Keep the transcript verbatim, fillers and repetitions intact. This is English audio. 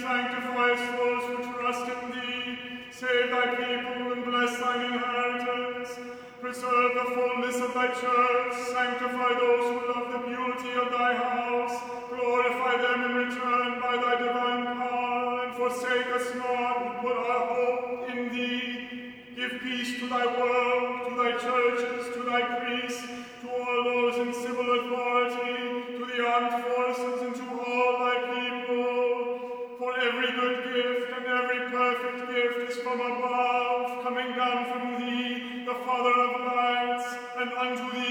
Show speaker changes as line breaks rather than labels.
sanctifiest those who trust in thee. Save thy people and bless thine inheritance. Preserve the fullness of thy church. Sanctify those who love the beauty of thy house. Glorify them in return by thy divine power, and forsake us not who put our hope in thee. Give peace to thy world, to thy churches, to thy priests, to all those in civil authority, to the armed forces, and to all thy people. For every good gift and every perfect gift is from above, coming down from thee, the Father of lights, and unto thee